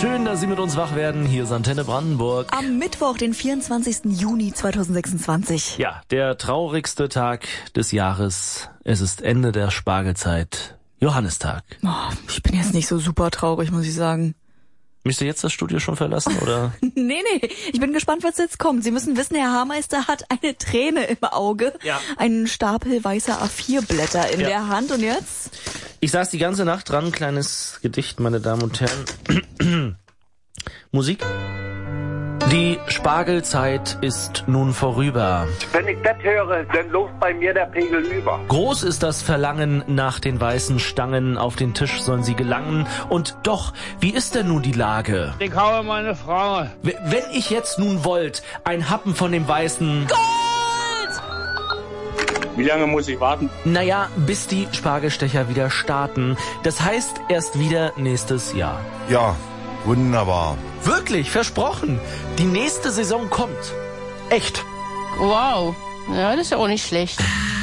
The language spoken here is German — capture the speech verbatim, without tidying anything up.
Schön, dass Sie mit uns wach werden. Hier ist Antenne Brandenburg. Am Mittwoch, den vierundzwanzigsten Juni zweitausendsechsundzwanzig. Ja, der traurigste Tag des Jahres. Es ist Ende der Spargelzeit. Johannistag. Oh, ich bin jetzt nicht so super traurig, muss ich sagen. Müsst ihr jetzt das Studio schon verlassen, oder? nee, nee, ich bin gespannt, was jetzt kommt. Sie müssen wissen, Herr Haarmeister hat eine Träne im Auge, ja. einen Stapel weißer A vier Blätter in ja. der Hand und jetzt? Ich saß die ganze Nacht dran, kleines Gedicht, meine Damen und Herren. Musik. Die Spargelzeit ist nun vorüber. Wenn ich das höre, dann läuft bei mir der Pegel über. Groß ist das Verlangen nach den weißen Stangen, auf den Tisch sollen sie gelangen. Und doch, wie ist denn nun die Lage? Ich habe meine Frau. Wenn ich jetzt nun wollt, ein Happen von dem weißen Gold! Wie lange muss ich warten? Naja, bis die Spargelstecher wieder starten. Das heißt erst wieder nächstes Jahr. Ja, wunderbar. Wirklich, versprochen. Die nächste Saison kommt. Echt. Wow. Ja, das ist ja auch nicht schlecht.